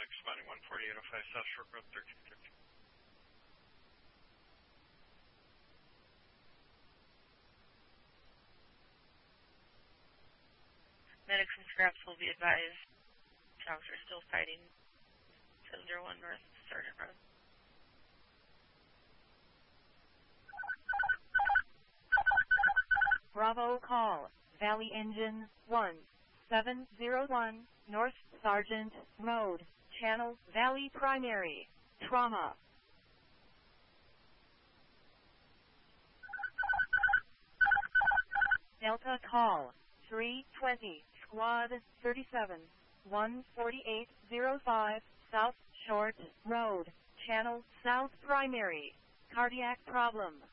responding 14805 South Short Road 1350. Medics and scraps will be advised. Dogs are still fighting 701 North Sergeant Road. Bravo call. Valley Engine 1701 North Sergeant Road. Channel Valley Primary. Trauma. Delta call. 320 Squad 37 14805 South Short Road. Channel South Primary. Cardiac problem.